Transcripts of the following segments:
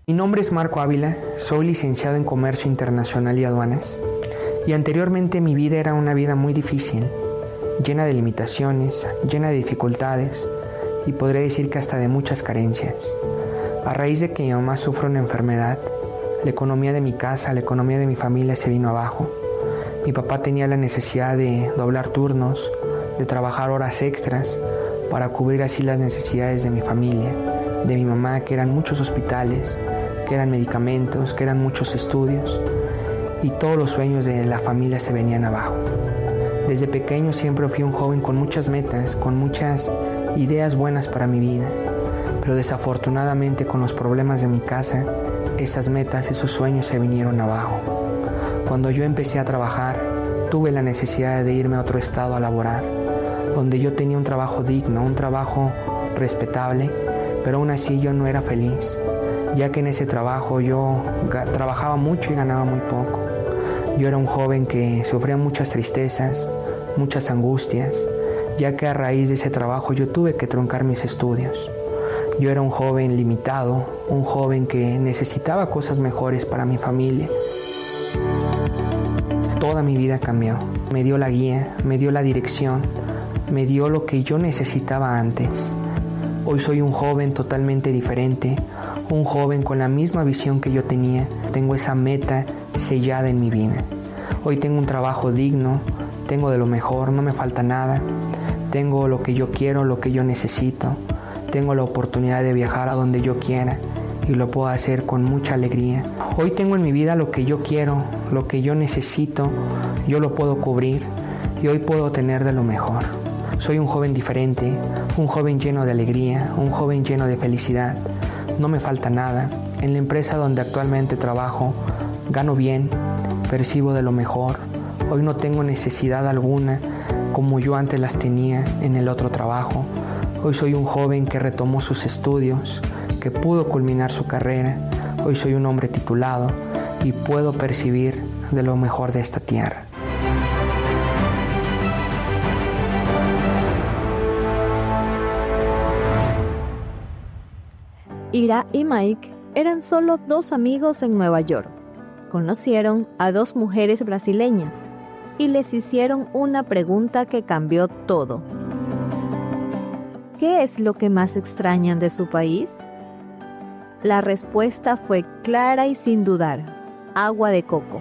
Mi nombre es Marco Ávila, soy licenciado en Comercio Internacional y Aduanas, y anteriormente mi vida era una vida muy difícil, llena de limitaciones, llena de dificultades, y podría decir que hasta de muchas carencias. A raíz de que mi mamá sufre una enfermedad, la economía de mi casa, la economía de mi familia se vino abajo. Mi papá tenía la necesidad de doblar turnos, de trabajar horas extras, para cubrir así las necesidades de mi familia, de mi mamá, que eran muchos hospitales, que eran medicamentos, que eran muchos estudios, y todos los sueños de la familia se venían abajo. Desde pequeño siempre fui un joven con muchas metas, con muchas ideas buenas para mi vida, pero desafortunadamente con los problemas de mi casa, esas metas, esos sueños se vinieron abajo. Cuando yo empecé a trabajar, tuve la necesidad de irme a otro estado a laborar, donde yo tenía un trabajo digno, un trabajo respetable, pero aún así yo no era feliz, ya que en ese trabajo yo trabajaba mucho y ganaba muy poco. Yo era un joven que sufría muchas tristezas, muchas angustias, ya que a raíz de ese trabajo yo tuve que truncar mis estudios. Yo era un joven limitado, un joven que necesitaba cosas mejores para mi familia. Toda mi vida cambió. Me dio la guía, me dio la dirección, me dio lo que yo necesitaba antes. Hoy soy un joven totalmente diferente, un joven con la misma visión que yo tenía. Tengo esa meta sellada en mi vida. Hoy tengo un trabajo digno, tengo de lo mejor, no me falta nada. Tengo lo que yo quiero, lo que yo necesito. Tengo la oportunidad de viajar a donde yo quiera y lo puedo hacer con mucha alegría. Hoy tengo en mi vida lo que yo quiero, lo que yo necesito, yo lo puedo cubrir y hoy puedo tener de lo mejor. Soy un joven diferente, un joven lleno de alegría, un joven lleno de felicidad. No me falta nada. En la empresa donde actualmente trabajo, gano bien, percibo de lo mejor. Hoy no tengo necesidad alguna como yo antes las tenía en el otro trabajo. Hoy soy un joven que retomó sus estudios, que pudo culminar su carrera. Hoy soy un hombre titulado y puedo percibir de lo mejor de esta tierra. Ira y Mike eran solo dos amigos en Nueva York. Conocieron a dos mujeres brasileñas y les hicieron una pregunta que cambió todo. ¿Qué es lo que más extrañan de su país? La respuesta fue clara y sin dudar: agua de coco.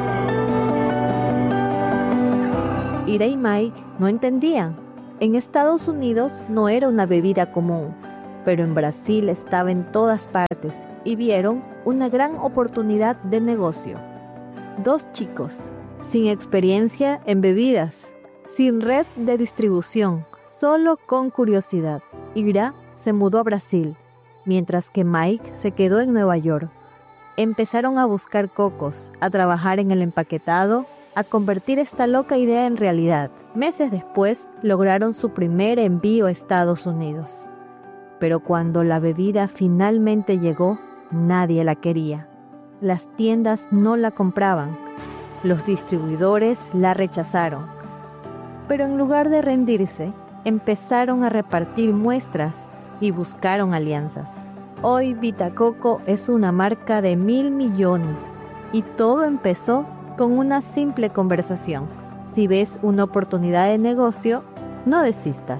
Ira y Mike no entendían. En Estados Unidos no era una bebida común, pero en Brasil estaba en todas partes y vieron una gran oportunidad de negocio. Dos chicos, sin experiencia en bebidas, sin red de distribución, solo con curiosidad. Ira se mudó a Brasil, mientras que Mike se quedó en Nueva York. Empezaron a buscar cocos, a trabajar en el empaquetado, a convertir esta loca idea en realidad. Meses después, lograron su primer envío a Estados Unidos. Pero cuando la bebida finalmente llegó, nadie la quería. Las tiendas no la compraban. Los distribuidores la rechazaron. Pero en lugar de rendirse, empezaron a repartir muestras y buscaron alianzas. Hoy Vita Coco es una marca de 1,000 millones y todo empezó con una simple conversación. Si ves una oportunidad de negocio, no desistas.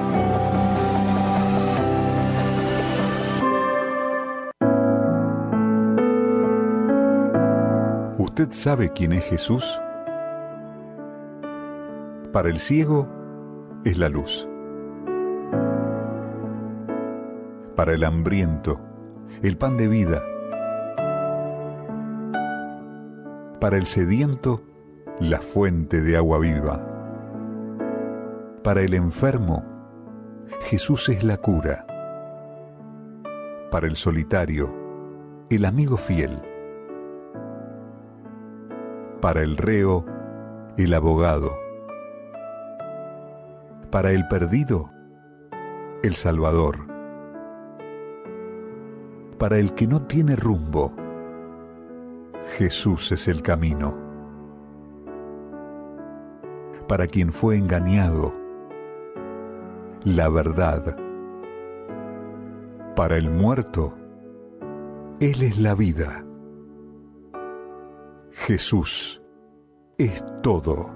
¿Usted sabe quién es Jesús? Para el ciego es la luz. Para el hambriento, el pan de vida. Para el sediento, la fuente de agua viva. Para el enfermo, Jesús es la cura. Para el solitario, el amigo fiel. Para el reo, el abogado. Para el perdido, el Salvador. Para el que no tiene rumbo, Jesús es el camino. Para quien fue engañado, la verdad. Para el muerto, Él es la vida. Jesús es todo.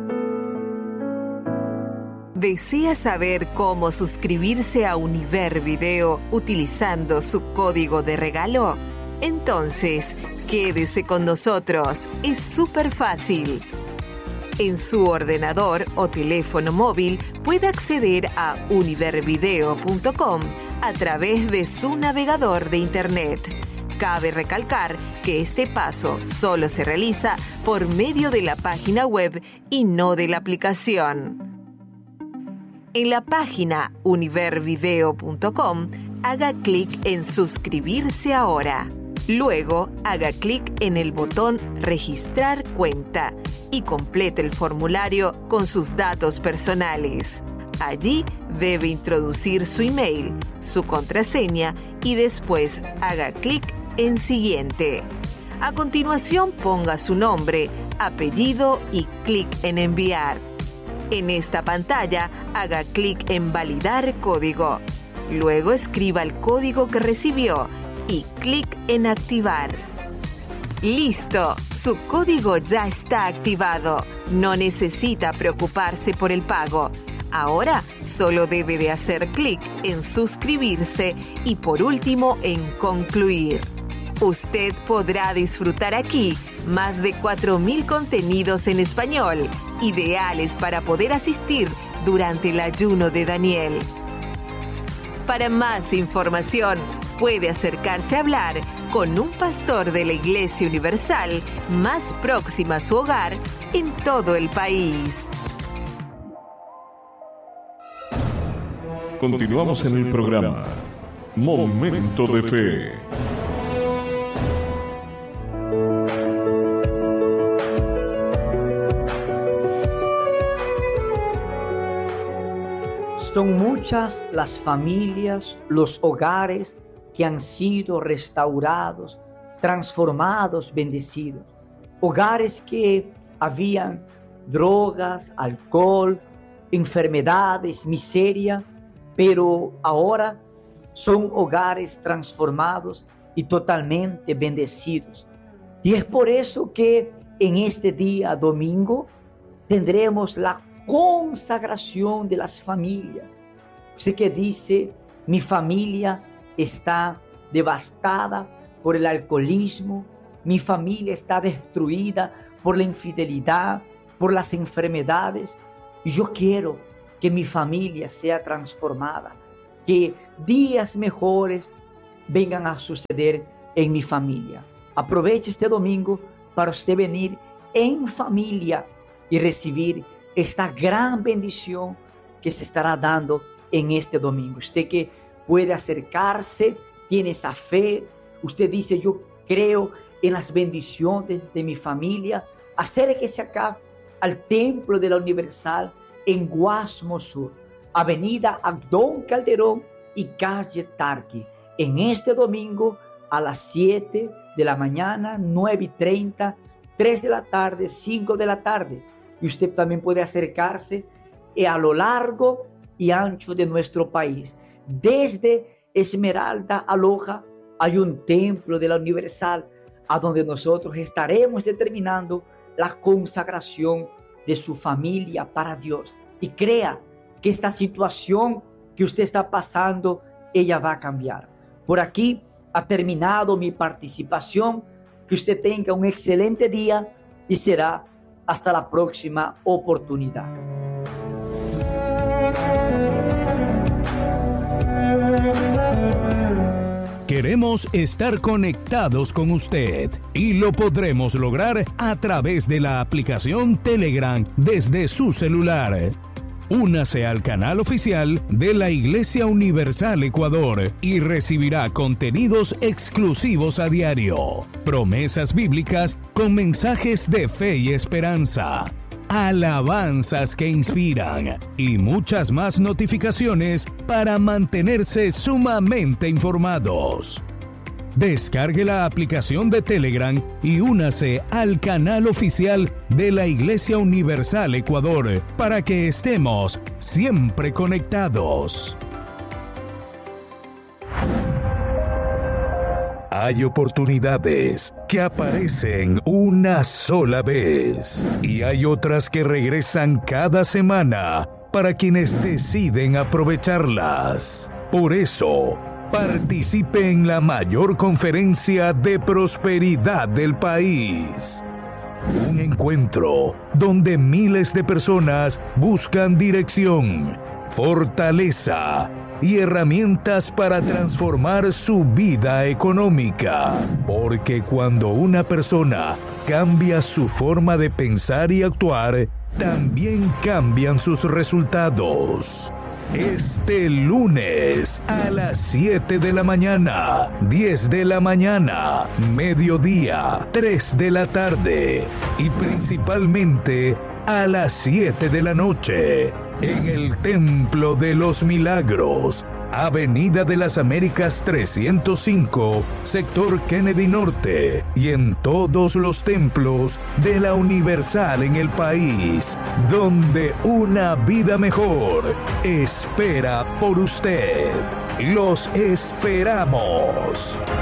¿Desea saber cómo suscribirse a Univer Video utilizando su código de regalo? Entonces, quédese con nosotros. Es súper fácil. En su ordenador o teléfono móvil puede acceder a univervideo.com a través de su navegador de Internet. Cabe recalcar que este paso solo se realiza por medio de la página web y no de la aplicación. En la página univervideo.com, haga clic en suscribirse ahora. Luego, haga clic en el botón registrar cuenta y complete el formulario con sus datos personales. Allí debe introducir su email, su contraseña y después haga clic en siguiente. A continuación, ponga su nombre, apellido y clic en enviar. En esta pantalla, haga clic en validar código. Luego escriba el código que recibió y clic en activar. ¡Listo! Su código ya está activado. No necesita preocuparse por el pago. Ahora solo debe de hacer clic en suscribirse y por último en concluir. Usted podrá disfrutar aquí más de 4.000 contenidos en español, ideales para poder asistir durante el ayuno de Daniel. Para más información, puede acercarse a hablar con un pastor de la Iglesia Universal más próxima a su hogar en todo el país. Continuamos en el programa Momento de Fe. Son muchas las familias, los hogares que han sido restaurados, transformados, bendecidos. Hogares que habían drogas, alcohol, enfermedades, miseria, pero ahora son hogares transformados y totalmente bendecidos. Y es por eso que en este día domingo tendremos la consagración de las familias. Usted que dice, mi familia está devastada por el alcoholismo, mi familia está destruida por la infidelidad, por las enfermedades. Y yo quiero que mi familia sea transformada, que días mejores vengan a suceder en mi familia. Aproveche este domingo para usted venir en familia y recibir esta gran bendición que se estará dando en este domingo. Usted que puede acercarse, tiene esa fe, usted dice, yo creo en las bendiciones de mi familia, acérquese acá al Templo de la Universal en Guasmo Sur, Avenida Abdón Calderón y Calle Tarqui, en este domingo a las 7 de la mañana, 9:30, 3 de la tarde, 5 de la tarde. Y usted también puede acercarse a lo largo y ancho de nuestro país. Desde Esmeralda a Loja hay un Templo de la Universal a donde nosotros estaremos determinando la consagración de su familia para Dios. Y crea que esta situación que usted está pasando, ella va a cambiar. Por aquí ha terminado mi participación. Que usted tenga un excelente día y será hasta la próxima oportunidad. Queremos estar conectados con usted y lo podremos lograr a través de la aplicación Telegram desde su celular. Únase al canal oficial de la Iglesia Universal Ecuador y recibirá contenidos exclusivos a diario, promesas bíblicas con mensajes de fe y esperanza, alabanzas que inspiran y muchas más notificaciones para mantenerse sumamente informados. Descargue la aplicación de Telegram y únase al canal oficial de la Iglesia Universal Ecuador para que estemos siempre conectados. Hay oportunidades que aparecen una sola vez y hay otras que regresan cada semana para quienes deciden aprovecharlas. Por eso, participe en la mayor conferencia de prosperidad del país. Un encuentro donde miles de personas buscan dirección, fortaleza y herramientas para transformar su vida económica. Porque cuando una persona cambia su forma de pensar y actuar, también cambian sus resultados. Este lunes a las 7 de la mañana, 10 de la mañana, mediodía, 3 de la tarde y principalmente a las 7 de la noche en el Templo de los Milagros, Avenida de las Américas 305, sector Kennedy Norte, y en todos los templos de la Universal en el país, donde una vida mejor espera por usted. Los esperamos.